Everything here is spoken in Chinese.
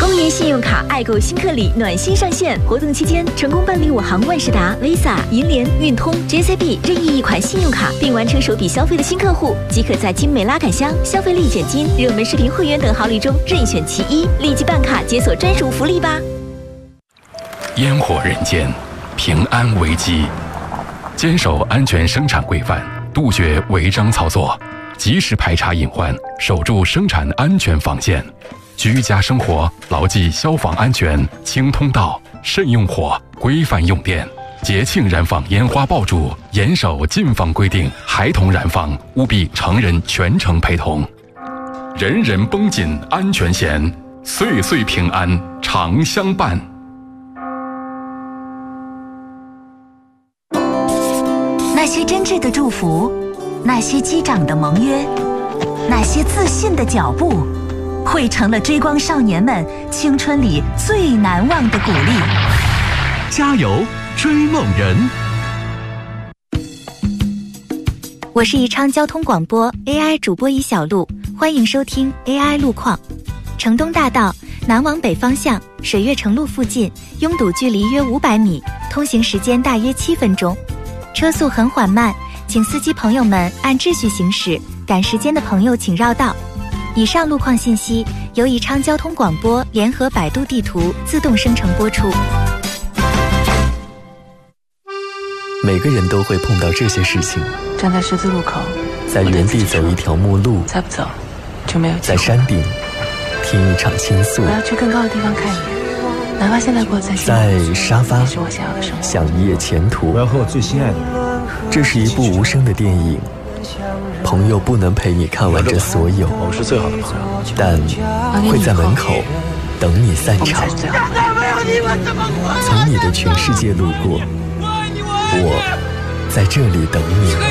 丰源信用卡爱购新客礼暖心上线，活动期间成功办理我行万事达、Visa、银联、运通、JCB 任意一款信用卡，并完成首笔消费的新客户，即可在精美拉杆箱、消费立减金、热门视频会员等好礼中任选其一，立即办卡解锁专属福利吧！ 烟火人间，平安危机，坚守安全生产规范，杜绝违章操作，及时排查隐患，守住生产安全防线。居家生活牢记消防安全，清通道，慎用火，规范用电。节庆燃放烟花爆竹，严守禁放规定，孩童燃放务必成人全程陪同。人人绷紧安全弦，岁岁平安常相伴。 那些真挚的祝福，那些击掌的盟约，那些自信的脚步，汇成了追光少年们青春里最难忘的鼓励。 加油，追梦人！ 我是宜昌交通广播 AI 主播一小璐，欢迎收听 AI 路况。城东大道南往北方向水悦城路附近拥堵距离约500米，通行时间大约7分钟，车速很缓慢，请司机朋友们按秩序行驶，赶时间的朋友请绕道。以上路况信息由宜昌交通广播联合百度地图自动生成播出。 每个人都会碰到这些事情： 站在十字路口， 在原地走一条陌路， 再不走就没有机会； 在山顶听一场倾诉， 我要去更高的地方看一眼，哪怕现在过得再辛苦， 在沙发是我想要的生活。 想一夜前途， 我要和我最心爱的人。 这是一部无声的电影，朋友不能陪你看完这所有， 我们是最好的朋友， 但会在门口等你散场。从你的全世界路过，我在这里等你。